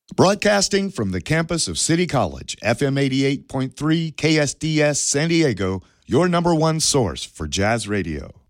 Broadcasting from the campus of City College, FM 88.3 KSDS San Diego, your number one source for jazz radio.